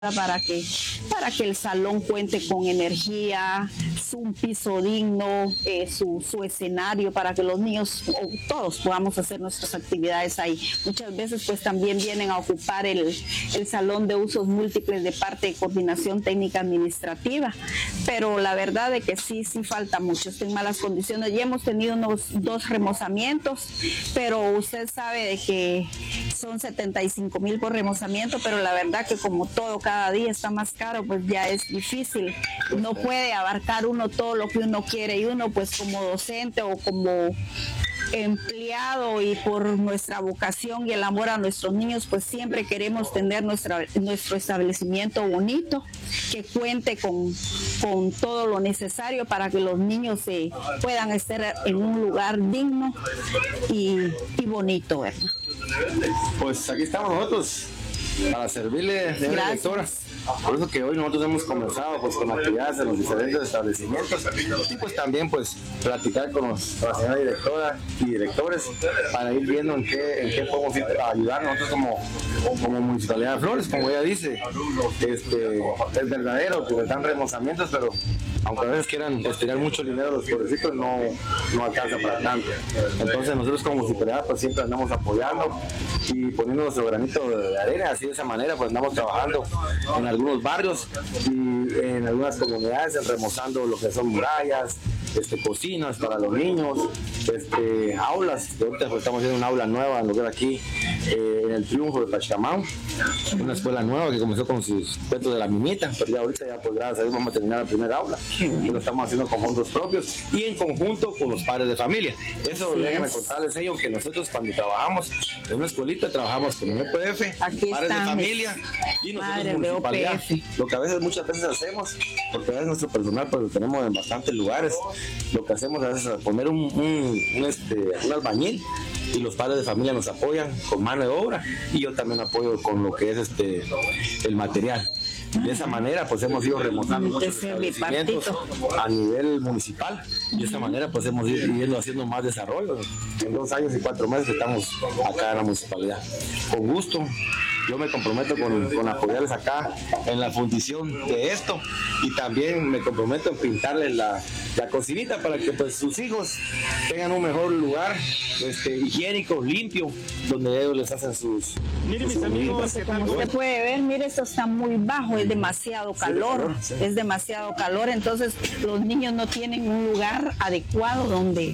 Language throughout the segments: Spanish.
para que el salón cuente con energía, un piso digno, su escenario para que los niños o todos podamos hacer nuestras actividades ahí. Muchas veces pues también vienen a ocupar el salón de usos múltiples de parte de coordinación técnica administrativa, pero la verdad de que sí falta mucho, está en malas condiciones. Ya hemos tenido unos 2 remozamientos, pero usted sabe de que son 75,000 por remozamiento, pero la verdad que como todo cada día está más caro, pues ya es difícil, no puede abarcar uno todo lo que uno quiere, y uno pues como docente o como empleado y por nuestra vocación y el amor a nuestros niños, pues siempre queremos tener nuestro establecimiento bonito, que cuente con todo lo necesario para que los niños puedan estar en un lugar digno y bonito, ¿verdad? Pues aquí estamos nosotros para servirle, señora directora. Por eso que hoy nosotros hemos conversado pues con actividades en los diferentes establecimientos y pues también pues platicar con la señora directora y directores para ir viendo en qué podemos ayudar nosotros como Municipalidad de Flores. Como ella dice, es verdadero que están remozamientos, pero aunque a veces quieran destinar mucho dinero a los pueblecitos, no alcanza para tanto. Entonces nosotros como municipalidad pues siempre andamos apoyando y poniendo nuestro granito de arena. Así de esa manera pues andamos trabajando en algunos barrios y en algunas comunidades, remozando lo que son murallas, cocinas para los niños, aulas. Ahorita pues, estamos haciendo una aula nueva en lo que era aquí en el Triunfo de Pachamán, una escuela nueva que comenzó con sus cuentos de la minita, pero ya ahorita ya pues gracias a Dios vamos a terminar la primera aula, y lo estamos haciendo con fondos propios y en conjunto con los padres de familia. Eso déjenme contarles ellos que nosotros cuando trabajamos en una escuelita trabajamos con un EPF, padres de familia y nosotros municipalidad. Lo que muchas veces hacemos, porque a veces nuestro personal pues lo tenemos en bastantes lugares, lo que hacemos a veces es poner un albañil y los padres de familia nos apoyan con mano de obra y yo también apoyo con lo que es el material. De esa manera pues hemos ido remozando muchos establecimientos a nivel municipal y de esa manera pues hemos ido haciendo más desarrollo. En 2 años y 4 meses estamos acá en la municipalidad. Con gusto. Yo me comprometo con apoyarles acá en la fundición de esto y también me comprometo en pintarles la cocinita para que pues sus hijos tengan un mejor lugar higiénico, limpio, donde ellos les hacen sus... Mire mis amigos, como usted puede ver, mire, esto está muy bajo, es demasiado calor, es demasiado calor, entonces los niños no tienen un lugar adecuado donde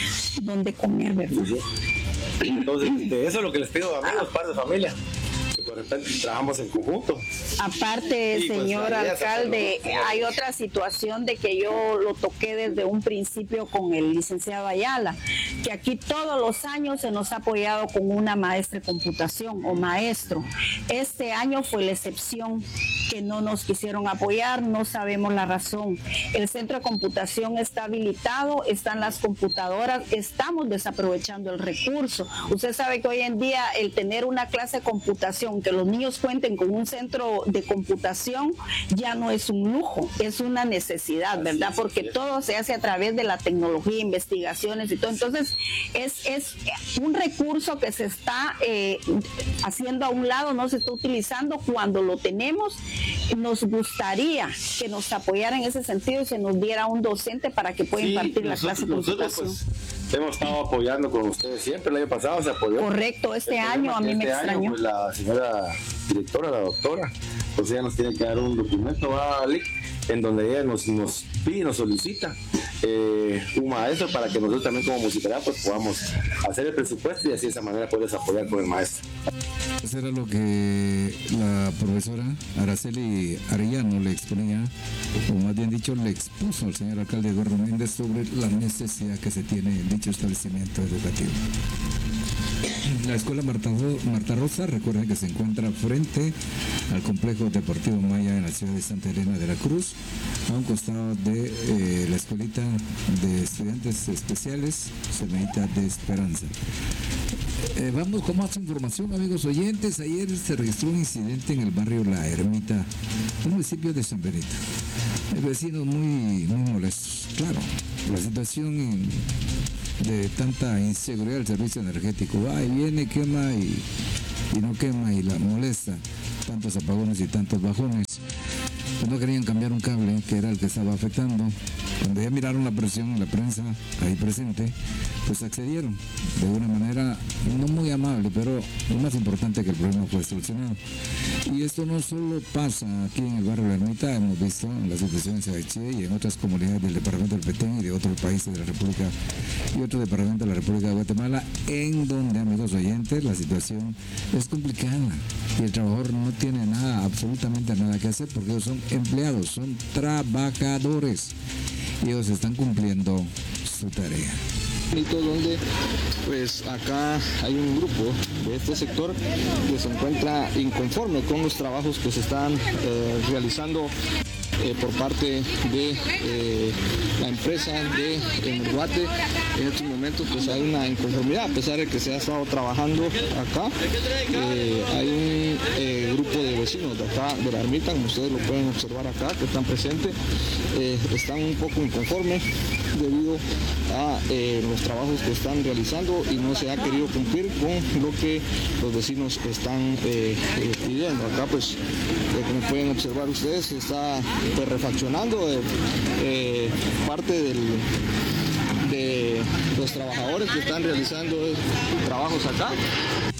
comer, ¿verdad? Entonces, eso es lo que les pido a mí, los padres de familia. De repente trabajamos en conjunto. Aparte, señor alcalde, hay otra situación de que yo lo toqué desde un principio con el licenciado Ayala, que aquí todos los años se nos ha apoyado con una maestra de computación o maestro. Este año fue la excepción, que no nos quisieron apoyar, no sabemos la razón. El centro de computación está habilitado, están las computadoras, estamos desaprovechando el recurso. Usted sabe que hoy en día el tener una clase de computación, que los niños cuenten con un centro de computación, ya no es un lujo, es una necesidad, ¿verdad? Porque todo se hace a través de la tecnología, investigaciones y todo. Entonces, es un recurso que se está haciendo a un lado, no se está utilizando. Cuando lo tenemos, nos gustaría que nos apoyara en ese sentido y se nos diera un docente para que pueda impartir la clase de computación. Pues, hemos estado apoyando con ustedes siempre, el año pasado se apoyó. Correcto, este año a mí me extrañó. Año, pues, la señora directora, la doctora, pues ella nos tiene que dar un documento, en donde ella nos pide, nos solicita un maestro para que nosotros también como municipalidad pues podamos hacer el presupuesto y así de esa manera poderles apoyar con el maestro. Eso era lo que la profesora Araceli Arellano le exponía, o más bien dicho, le expuso al señor alcalde Eduardo Méndez sobre la necesidad que se tiene en dicho establecimiento educativo. La escuela Marta Rosa, recuerden que se encuentra frente al complejo deportivo Maya en la ciudad de Santa Elena de la Cruz, a un costado de la escuelita de estudiantes especiales, Serenita de Esperanza. Vamos con más información, amigos oyentes. Ayer se registró un incidente en el barrio La Ermita, en el municipio de San Benito. Vecinos muy molestos. Claro, la situación de tanta inseguridad del servicio energético. Va y viene, quema y no quema y la molesta. tantos apagones y tantos bajones. Pues no querían cambiar un cable que era el que estaba afectando. Cuando ya miraron la presión en la prensa ahí presente, pues accedieron de una manera no muy amable, pero lo más importante que el problema fue solucionado. Y esto no solo pasa aquí en el barrio La Ermita, hemos visto en las instituciones de Saechí y en otras comunidades del departamento del Petén y de otros países de la República y otro departamento de la República de Guatemala, en donde, amigos oyentes, la situación es complicada y el trabajador no tiene nada, absolutamente nada que hacer, porque ellos son empleados, son trabajadores y ellos están cumpliendo su tarea. Donde pues acá hay un grupo de este sector que se encuentra inconforme con los trabajos que se están realizando por parte de la empresa de Emerguate. En estos momentos pues hay una inconformidad, a pesar de que se ha estado trabajando acá. Hay un grupo de vecinos de acá de La Ermita, como ustedes lo pueden observar acá, que están presentes, están un poco inconformes debido a los trabajos que están realizando y no se ha querido cumplir con lo que los vecinos están pidiendo. Acá pues como pueden observar ustedes, se está pues refaccionando parte de los trabajadores que están realizando trabajos acá.